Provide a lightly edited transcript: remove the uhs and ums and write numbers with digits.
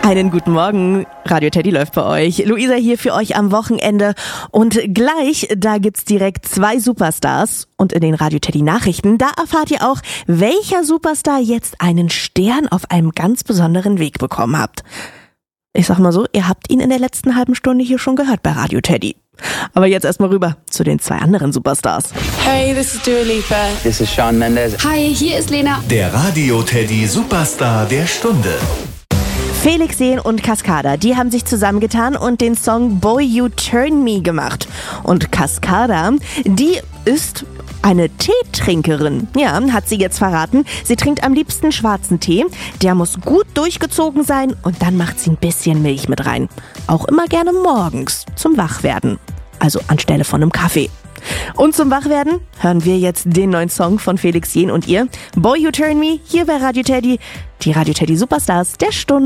Einen guten Morgen, Radio Teddy läuft bei euch. Luisa hier für euch am Wochenende und gleich, da gibt's direkt 2 Superstars und in den Radio Teddy Nachrichten, da erfahrt ihr auch, welcher Superstar jetzt einen Stern auf einem ganz besonderen Weg bekommen hat. Ich sag mal so, ihr habt ihn in der letzten halben Stunde hier schon gehört bei Radio Teddy. Aber jetzt erstmal rüber zu den 2 anderen Superstars. Hey, this is Dua Lipa. This is Shawn Mendes. Hi, hier ist Lena. Der Radio Teddy Superstar der Stunde. Felix Jähn und Cascada, die haben sich zusammengetan und den Song Boy You Turn Me gemacht. Und Cascada, die ist eine Teetrinkerin. Ja, hat sie jetzt verraten. Sie trinkt am liebsten schwarzen Tee. Der muss gut durchgezogen sein und dann macht sie ein bisschen Milch mit rein. Auch immer gerne morgens zum Wachwerden. Also anstelle von einem Kaffee. Und zum Wachwerden hören wir jetzt den neuen Song von Felix Jähn und ihr. Boy You Turn Me, hier bei Radio Teddy. Die Radio Teddy Superstars der Stunde.